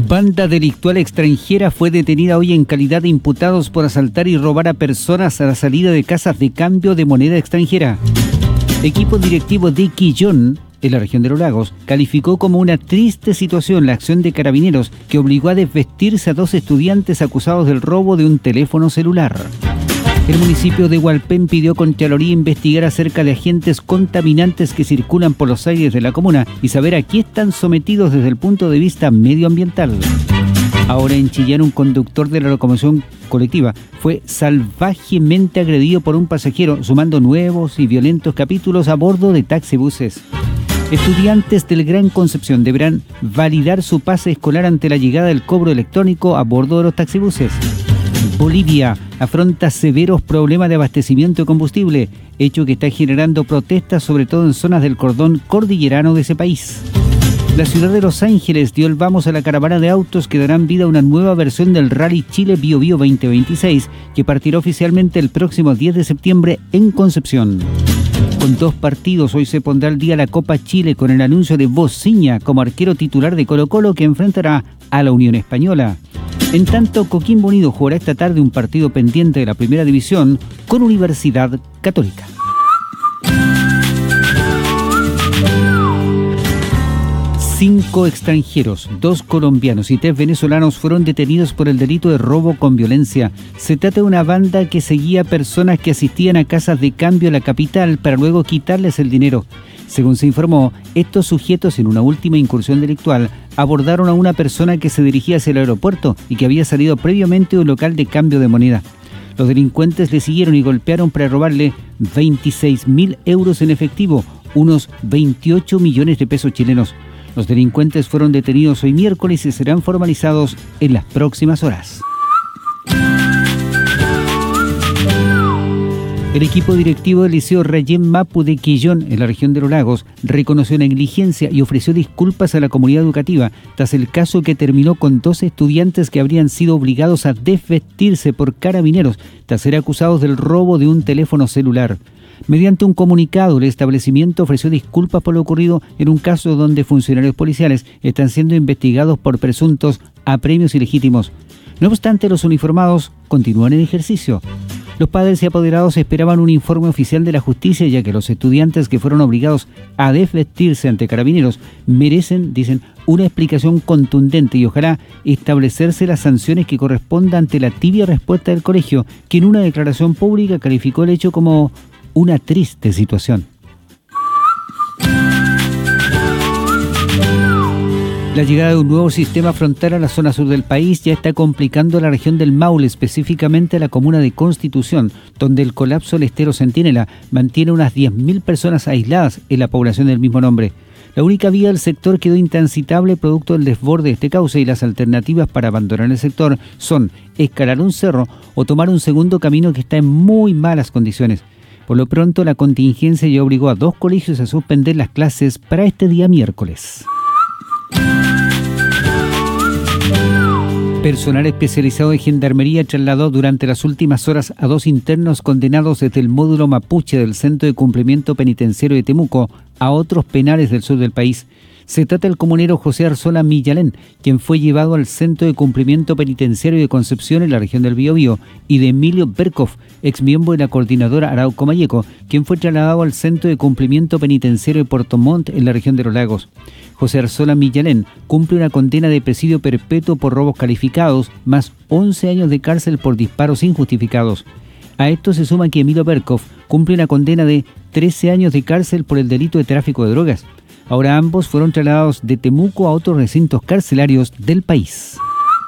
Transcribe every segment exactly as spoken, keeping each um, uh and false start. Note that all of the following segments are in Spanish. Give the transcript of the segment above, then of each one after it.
Banda delictual extranjera fue detenida hoy en calidad de imputados por asaltar y robar a personas a la salida de casas de cambio de moneda extranjera. Equipo directivo de Quillón, en la región de los Lagos, calificó como una triste situación la acción de Carabineros que obligó a desvestirse a dos estudiantes acusados del robo de un teléfono celular. El municipio de Hualpén pidió a Contraloría investigar acerca de agentes contaminantes que circulan por los aires de la comuna y saber a qué están sometidos desde el punto de vista medioambiental. Ahora en Chillán, un conductor de la locomoción colectiva fue salvajemente agredido por un pasajero, sumando nuevos y violentos capítulos a bordo de taxibuses. Estudiantes del Gran Concepción deberán validar su pase escolar ante la llegada del cobro electrónico a bordo de los taxibuses. Bolivia afronta severos problemas de abastecimiento de combustible, hecho que está generando protestas sobre todo en zonas del cordón cordillerano de ese país. La ciudad de Los Ángeles dio el vamos a la caravana de autos que darán vida a una nueva versión del Rally Chile Bio Bio veinte veintiséis, que partirá oficialmente el próximo diez de septiembre en Concepción. Con dos partidos, hoy se pondrá al día la Copa Chile con el anuncio de Bociña como arquero titular de Colo-Colo, que enfrentará a la Unión Española. En tanto, Coquimbo Unido jugará esta tarde un partido pendiente de la Primera División con Universidad Católica. Cinco extranjeros, dos colombianos y tres venezolanos fueron detenidos por el delito de robo con violencia. Se trata de una banda que seguía a personas que asistían a casas de cambio en la capital para luego quitarles el dinero. Según se informó, estos sujetos, en una última incursión delictual, abordaron a una persona que se dirigía hacia el aeropuerto y que había salido previamente de un local de cambio de moneda. Los delincuentes le siguieron y golpearon para robarle veintiséis mil euros en efectivo, unos veintiocho millones de pesos chilenos. Los delincuentes fueron detenidos hoy miércoles y serán formalizados en las próximas horas. El equipo directivo del Liceo Rayén Mapu de Quillón, en la región de los Lagos, reconoció negligencia y ofreció disculpas a la comunidad educativa tras el caso que terminó con dos estudiantes que habrían sido obligados a desvestirse por Carabineros tras ser acusados del robo de un teléfono celular. Mediante un comunicado, el establecimiento ofreció disculpas por lo ocurrido en un caso donde funcionarios policiales están siendo investigados por presuntos apremios ilegítimos. No obstante, los uniformados continúan en ejercicio. Los padres y apoderados esperaban un informe oficial de la justicia, ya que los estudiantes que fueron obligados a desvestirse ante Carabineros merecen, dicen, una explicación contundente y ojalá establecerse las sanciones que correspondan ante la tibia respuesta del colegio, que en una declaración pública calificó el hecho como una triste situación. La llegada de un nuevo sistema frontal a la zona sur del país ya está complicando la región del Maule, específicamente la comuna de Constitución, donde el colapso del estero Centinela mantiene unas diez mil personas aisladas en la población del mismo nombre. La única vía del sector quedó intransitable producto del desborde de este cauce y las alternativas para abandonar el sector son escalar un cerro o tomar un segundo camino que está en muy malas condiciones. Por lo pronto, la contingencia ya obligó a dos colegios a suspender las clases para este día miércoles. Personal especializado de Gendarmería trasladó durante las últimas horas a dos internos condenados desde el módulo Mapuche del Centro de Cumplimiento Penitenciario de Temuco a otros penales del sur del país. Se trata del comunero José Arzola Millalén, quien fue llevado al Centro de Cumplimiento Penitenciario de Concepción en la región del Biobío, y de Emilio Berkov, ex miembro de la coordinadora Arauco Mayeco, quien fue trasladado al Centro de Cumplimiento Penitenciario de Puerto Montt en la región de los Lagos. José Arzola Millalén cumple una condena de presidio perpetuo por robos calificados, más once años de cárcel por disparos injustificados. A esto se suma que Emilio Berkov cumple una condena de trece años de cárcel por el delito de tráfico de drogas. Ahora ambos fueron trasladados de Temuco a otros recintos carcelarios del país.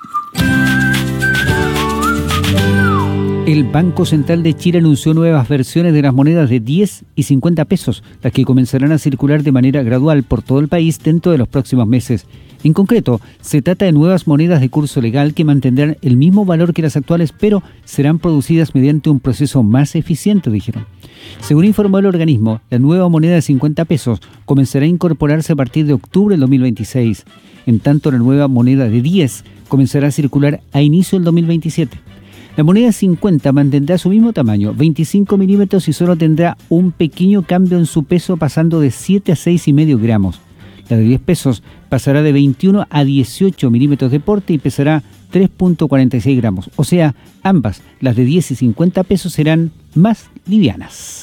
El Banco Central de Chile anunció nuevas versiones de las monedas de diez y cincuenta pesos, las que comenzarán a circular de manera gradual por todo el país dentro de los próximos meses. En concreto, se trata de nuevas monedas de curso legal que mantendrán el mismo valor que las actuales, pero serán producidas mediante un proceso más eficiente, dijeron. Según informó el organismo, la nueva moneda de cincuenta pesos comenzará a incorporarse a partir de octubre del dos mil veintiséis. En tanto, la nueva moneda de diez comenzará a circular a inicio del dos mil veintisiete. La moneda cincuenta mantendrá su mismo tamaño, veinticinco milímetros, y solo tendrá un pequeño cambio en su peso, pasando de siete a seis y medio gramos. La de diez pesos pasará de veintiuno a dieciocho milímetros de porte y pesará tres punto cuarenta y seis gramos. O sea, ambas, las de diez y cincuenta pesos, serán más livianas.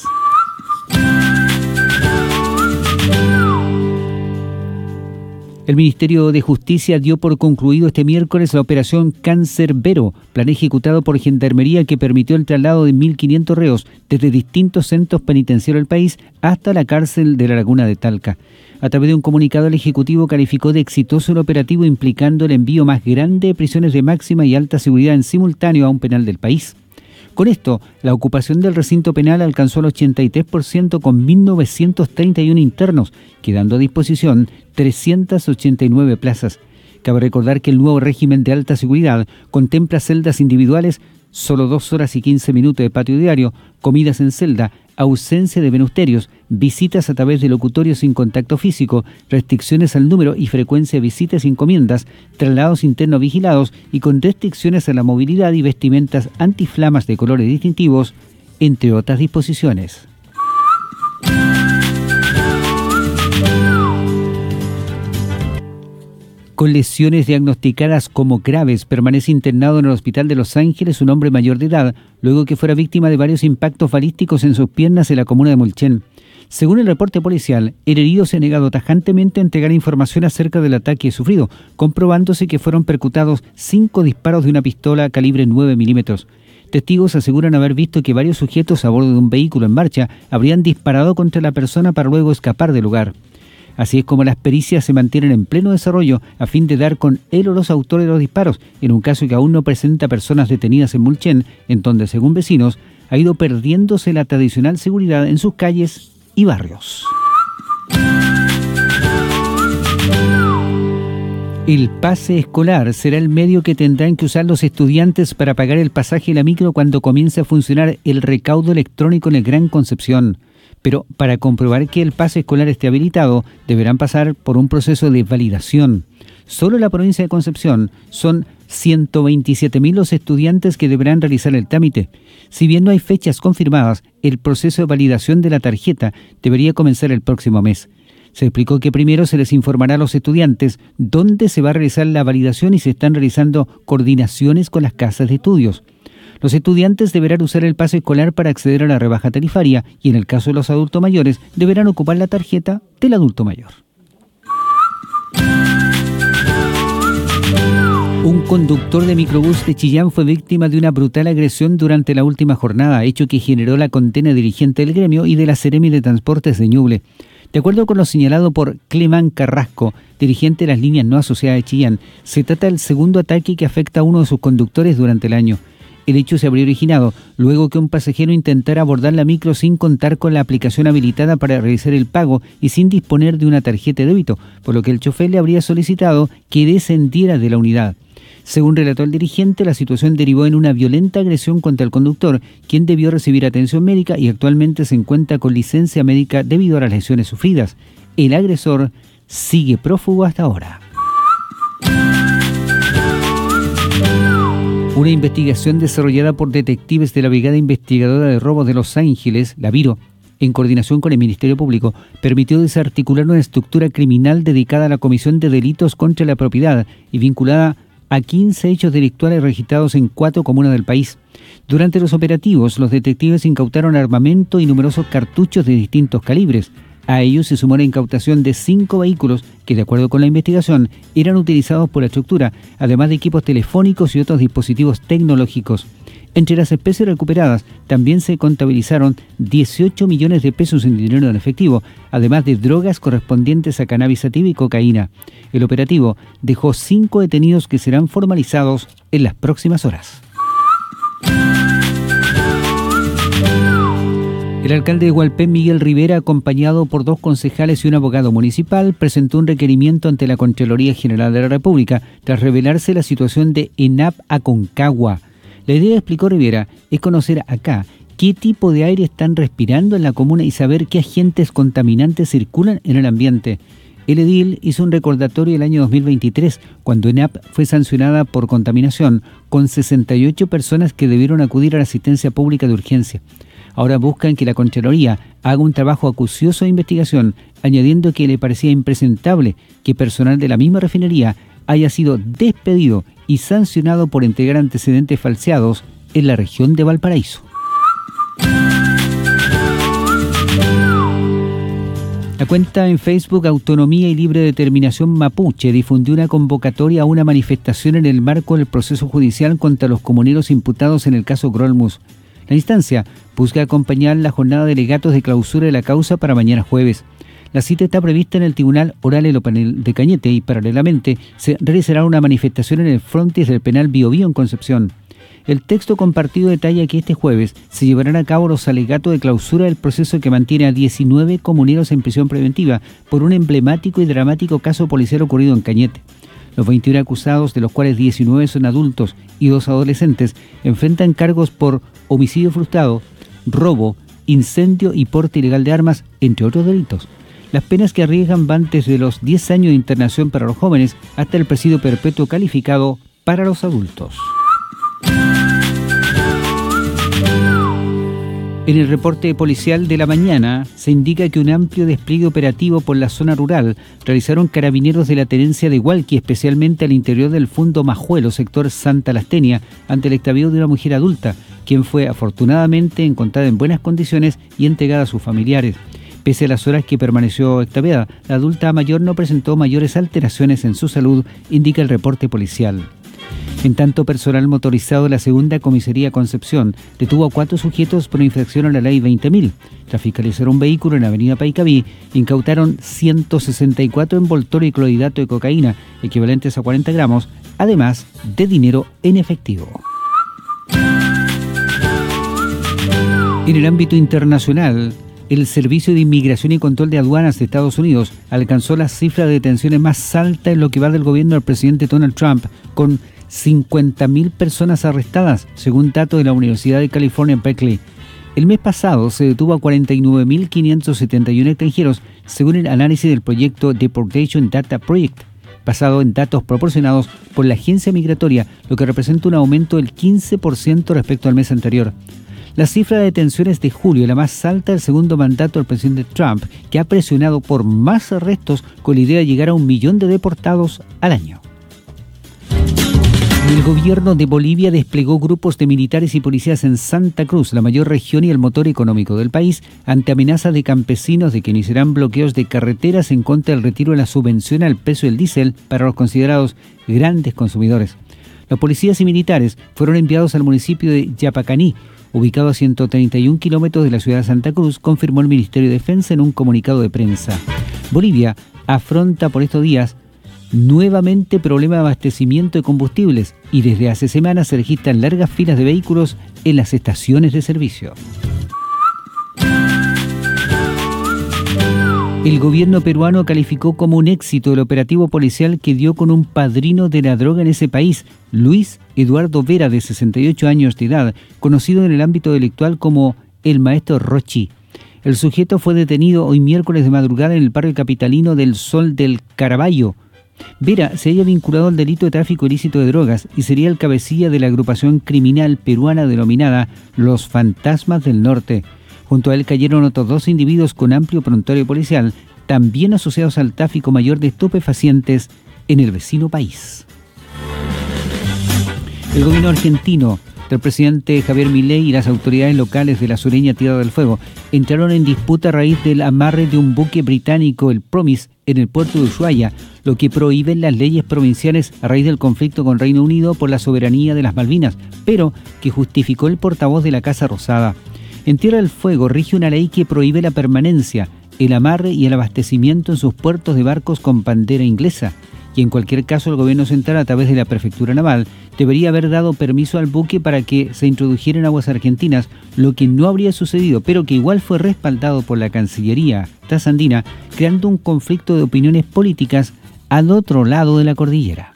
El Ministerio de Justicia dio por concluido este miércoles la operación Cancerbero, plan ejecutado por Gendarmería que permitió el traslado de mil quinientos reos desde distintos centros penitenciarios del país hasta la cárcel de la Laguna de Talca. A través de un comunicado, el Ejecutivo calificó de exitoso el operativo, implicando el envío más grande de prisiones de máxima y alta seguridad en simultáneo a un penal del país. Con esto, la ocupación del recinto penal alcanzó el ochenta y tres por ciento con mil novecientos treinta y uno internos, quedando a disposición trescientas ochenta y nueve plazas. Cabe recordar que el nuevo régimen de alta seguridad contempla celdas individuales, solo dos horas y quince minutos de patio diario, comidas en celda, ausencia de menusterios, visitas a través de locutorios sin contacto físico, restricciones al número y frecuencia de visitas y encomiendas, traslados internos vigilados y con restricciones a la movilidad y vestimentas antiflamas de colores distintivos, entre otras disposiciones. Con lesiones diagnosticadas como graves, permanece internado en el Hospital de Los Ángeles un hombre mayor de edad, luego que fuera víctima de varios impactos balísticos en sus piernas en la comuna de Mulchen. Según el reporte policial, el herido se ha negado tajantemente a entregar información acerca del ataque sufrido, comprobándose que fueron percutados cinco disparos de una pistola calibre nueve milímetros. Testigos aseguran haber visto que varios sujetos a bordo de un vehículo en marcha habrían disparado contra la persona para luego escapar del lugar. Así es como las pericias se mantienen en pleno desarrollo a fin de dar con él o los autores de los disparos, en un caso que aún no presenta personas detenidas en Mulchen, en donde, según vecinos, ha ido perdiéndose la tradicional seguridad en sus calles y barrios. El pase escolar será el medio que tendrán que usar los estudiantes para pagar el pasaje de la micro cuando comience a funcionar el recaudo electrónico en el Gran Concepción. Pero para comprobar que el pase escolar esté habilitado, deberán pasar por un proceso de validación. Solo en la provincia de Concepción son ciento veintisiete mil los estudiantes que deberán realizar el trámite. Si bien no hay fechas confirmadas, el proceso de validación de la tarjeta debería comenzar el próximo mes. Se explicó que primero se les informará a los estudiantes dónde se va a realizar la validación y se están realizando coordinaciones con las casas de estudios. Los estudiantes deberán usar el pase escolar para acceder a la rebaja tarifaria y en el caso de los adultos mayores deberán ocupar la tarjeta del adulto mayor. Un conductor de microbús de Chillán fue víctima de una brutal agresión durante la última jornada, hecho que generó la condena dirigente del gremio y de la Seremi de Transportes de Ñuble. De acuerdo con lo señalado por Clemán Carrasco, dirigente de las líneas no asociadas de Chillán, se trata del segundo ataque que afecta a uno de sus conductores durante el año. El hecho se habría originado luego que un pasajero intentara abordar la micro sin contar con la aplicación habilitada para realizar el pago y sin disponer de una tarjeta de débito, por lo que el chofer le habría solicitado que descendiera de la unidad. Según relató el dirigente, la situación derivó en una violenta agresión contra el conductor, quien debió recibir atención médica y actualmente se encuentra con licencia médica debido a las lesiones sufridas. El agresor sigue prófugo hasta ahora. Una investigación desarrollada por detectives de la Brigada Investigadora de Robos de Los Ángeles, la Viro, en coordinación con el Ministerio Público, permitió desarticular una estructura criminal dedicada a la comisión de delitos contra la propiedad y vinculada a quince hechos delictuales registrados en cuatro comunas del país. Durante los operativos, los detectives incautaron armamento y numerosos cartuchos de distintos calibres. A ellos se sumó la incautación de cinco vehículos que, de acuerdo con la investigación, eran utilizados por la estructura, además de equipos telefónicos y otros dispositivos tecnológicos. Entre las especies recuperadas también se contabilizaron dieciocho millones de pesos en dinero en efectivo, además de drogas correspondientes a cannabis sativa y cocaína. El operativo dejó cinco detenidos que serán formalizados en las próximas horas. El alcalde de Hualpén, Miguel Rivera, acompañado por dos concejales y un abogado municipal, presentó un requerimiento ante la Contraloría General de la República tras revelarse la situación de ENAP Aconcagua. La idea, explicó Rivera, es conocer acá qué tipo de aire están respirando en la comuna y saber qué agentes contaminantes circulan en el ambiente. El edil hizo un recordatorio el año dos mil veintitrés, cuando ENAP fue sancionada por contaminación, con sesenta y ocho personas que debieron acudir a la asistencia pública de urgencia. Ahora buscan que la Contraloría haga un trabajo acucioso de investigación, añadiendo que le parecía impresentable que personal de la misma refinería haya sido despedido y sancionado por entregar antecedentes falseados en la región de Valparaíso. La cuenta en Facebook Autonomía y Libre Determinación Mapuche difundió una convocatoria a una manifestación en el marco del proceso judicial contra los comuneros imputados en el caso Grolmus. La instancia busca acompañar la jornada de alegatos de clausura de la causa para mañana jueves. La cita está prevista en el Tribunal Oral en Penal de Cañete y paralelamente se realizará una manifestación en el frontis del penal Biobío en Concepción. El texto compartido detalla que este jueves se llevarán a cabo los alegatos de clausura del proceso que mantiene a diecinueve comuneros en prisión preventiva por un emblemático y dramático caso policial ocurrido en Cañete. Los veintiuno acusados, de los cuales diecinueve son adultos y dos adolescentes, enfrentan cargos por homicidio frustrado, robo, incendio y porte ilegal de armas, entre otros delitos. Las penas que arriesgan van desde los diez años de internación para los jóvenes hasta el presidio perpetuo calificado para los adultos. En el reporte policial de la mañana se indica que un amplio despliegue operativo por la zona rural realizaron carabineros de la tenencia de Hualqui, especialmente al interior del Fundo Majuelo, sector Santa Lastenia, ante el extravío de una mujer adulta, quien fue afortunadamente encontrada en buenas condiciones y entregada a sus familiares. Pese a las horas que permaneció extraviada, la adulta mayor no presentó mayores alteraciones en su salud, indica el reporte policial. En tanto, personal motorizado de la segunda comisaría Concepción detuvo a cuatro sujetos por infracción a la ley veinte mil. Tras fiscalizar un vehículo en la avenida Paicaví, incautaron ciento sesenta y cuatro envoltorios y clorhidrato de cocaína, equivalentes a cuarenta gramos, además de dinero en efectivo. En el ámbito internacional, el Servicio de Inmigración y Control de Aduanas de Estados Unidos alcanzó la cifra de detenciones más alta en lo que va del gobierno del presidente Donald Trump, con cincuenta mil personas arrestadas, según datos de la Universidad de California en Berkeley. El mes pasado se detuvo a cuarenta y nueve mil quinientos setenta y uno extranjeros, según el análisis del proyecto Deportation Data Project, basado en datos proporcionados por la agencia migratoria, lo que representa un aumento del quince por ciento respecto al mes anterior. La cifra de detenciones de julio es la más alta del segundo mandato del presidente Trump, que ha presionado por más arrestos con la idea de llegar a un millón de deportados al año. El gobierno de Bolivia desplegó grupos de militares y policías en Santa Cruz, la mayor región y el motor económico del país, ante amenazas de campesinos de que iniciarán bloqueos de carreteras en contra del retiro de la subvención al precio del diésel para los considerados grandes consumidores. Los policías y militares fueron enviados al municipio de Yapacaní, ubicado a ciento treinta y un kilómetros de la ciudad de Santa Cruz, confirmó el Ministerio de Defensa en un comunicado de prensa. Bolivia afronta por estos días nuevamente problema de abastecimiento de combustibles y desde hace semanas se registran largas filas de vehículos en las estaciones de servicio. El gobierno peruano calificó como un éxito el operativo policial que dio con un padrino de la droga en ese país, Luis Eduardo Vera, de sesenta y ocho años de edad, conocido en el ámbito delictual como el Maestro Rochi. El sujeto fue detenido hoy miércoles de madrugada en el barrio capitalino del Sol del Caraballo. Vera se halla vinculado al delito de tráfico ilícito de drogas y sería el cabecilla de la agrupación criminal peruana denominada Los Fantasmas del Norte. Junto a él cayeron otros dos individuos con amplio prontuario policial, también asociados al tráfico mayor de estupefacientes en el vecino país. El gobierno argentino del presidente Javier Milei y las autoridades locales de la sureña Tierra del Fuego entraron en disputa a raíz del amarre de un buque británico, el Promise, en el puerto de Ushuaia, lo que prohíben las leyes provinciales a raíz del conflicto con Reino Unido por la soberanía de las Malvinas, pero que justificó el portavoz de la Casa Rosada. En Tierra del Fuego rige una ley que prohíbe la permanencia, el amarre y el abastecimiento en sus puertos de barcos con bandera inglesa. Y en cualquier caso el gobierno central, a través de la prefectura naval, debería haber dado permiso al buque para que se introdujera en aguas argentinas, lo que no habría sucedido, pero que igual fue respaldado por la Cancillería trasandina, creando un conflicto de opiniones políticas al otro lado de la cordillera.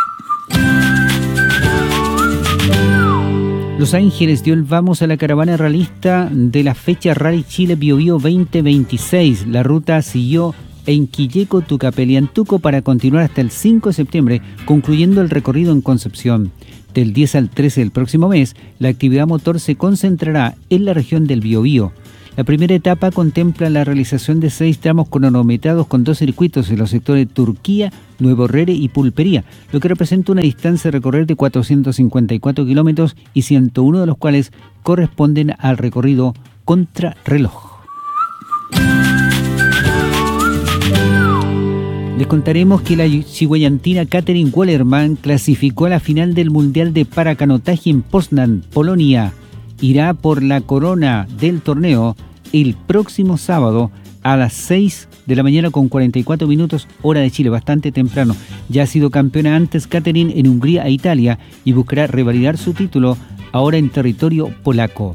Los Ángeles dio el vamos a la caravana realista de la fecha Rally Chile Biobío veinte veintiséis. La ruta siguió en Quilleco, Tucapel y Antuco para continuar hasta el cinco de septiembre, concluyendo el recorrido en Concepción. Del diez al trece del próximo mes, la actividad motor se concentrará en la región del Biobío. La primera etapa contempla la realización de seis tramos cronometrados con dos circuitos en los sectores Turquía, Nuevo Rere y Pulpería, lo que representa una distancia a recorrer de cuatrocientos cincuenta y cuatro kilómetros y ciento uno de los cuales corresponden al recorrido contrarreloj. Les contaremos que la chigüeyantina Katherine Wallerman clasificó a la final del Mundial de Paracanotaje en Poznan, Polonia. Irá por la corona del torneo el próximo sábado a las seis de la mañana con cuarenta y cuatro minutos, hora de Chile, bastante temprano. Ya ha sido campeona antes Katherine en Hungría e Italia y buscará revalidar su título ahora en territorio polaco.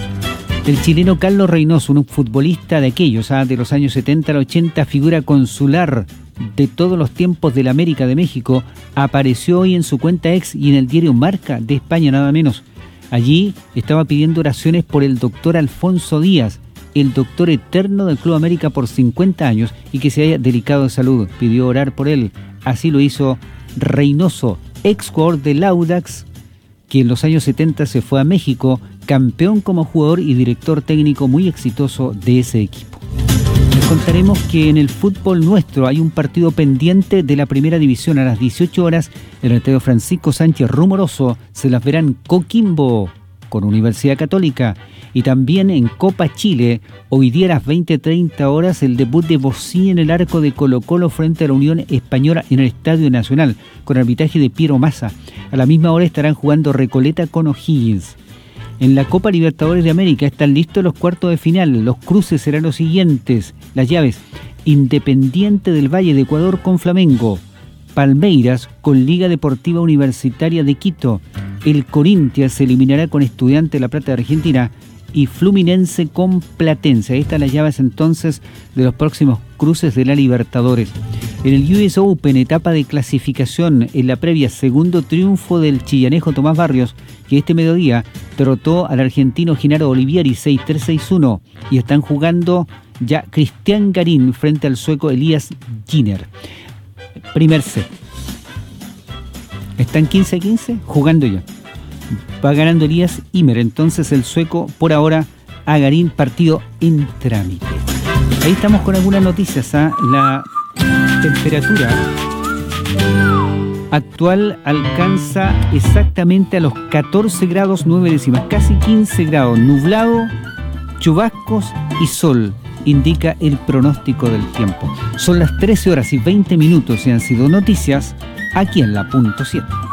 El chileno Carlos Reynoso, un futbolista de aquellos, ¿ah? de los años setenta al ochenta, figura consular de todos los tiempos de la América de México, apareció hoy en su cuenta ex y en el diario Marca de España, nada menos. Allí estaba pidiendo oraciones por el doctor Alfonso Díaz, el doctor eterno del Club América por cincuenta años y que se haya delicado de salud. Pidió orar por él. Así lo hizo Reynoso, ex jugador del Audax, que en los años setenta se fue a México, campeón como jugador y director técnico muy exitoso de ese equipo. Les contaremos que en el fútbol nuestro hay un partido pendiente de la primera división a las dieciocho horas en el estadio Francisco Sánchez Rumoroso. Se las verán Coquimbo con Universidad Católica y también en Copa Chile, hoy día a las veinte treinta horas el debut de Bocini en el arco de Colo Colo frente a la Unión Española en el Estadio Nacional con arbitraje de Piero Massa. A la misma hora estarán jugando Recoleta con O'Higgins. En la Copa Libertadores de América están listos los cuartos de final. Los cruces serán los siguientes. Las llaves: Independiente del Valle de Ecuador con Flamengo, Palmeiras con Liga Deportiva Universitaria de Quito, el Corinthians se eliminará con Estudiantes de La Plata de Argentina y Fluminense con Platense. Ahí están las llaves entonces de los próximos cruces de la Libertadores. En el U S Open, etapa de clasificación en la previa, segundo triunfo del chillanejo Tomás Barrios, que este mediodía derrotó al argentino Genaro Olivieri seis tres seis uno, y están jugando ya Cristian Garín frente al sueco Elías Giner. Primer set. Están quince a quince jugando ya. Va ganando Elías Ymer, entonces el sueco por ahora a Garín, partido en trámite. Ahí estamos con algunas noticias. ¿eh? La temperatura actual alcanza exactamente a los catorce grados nueve décimas, casi quince grados, nublado, chubascos y sol, indica el pronóstico del tiempo. Son las trece horas y veinte minutos y han sido noticias aquí en la punto siete.